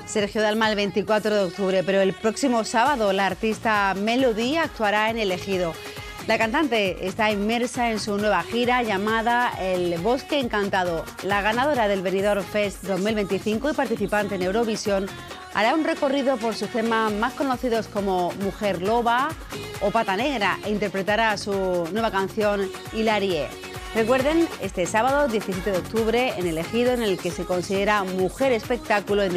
Sergio Dalma el 24 de octubre, pero el próximo sábado la artista Melody actuará en El Ejido. La cantante está inmersa en su nueva gira llamada El Bosque Encantado. La ganadora del Benidorm Fest 2025 y participante en Eurovisión hará un recorrido por sus temas más conocidos como Mujer Loba o Pata Negra e interpretará su nueva canción Hilarie. Recuerden, este sábado 17 de octubre en El Ejido, en el que se considera mujer espectáculo en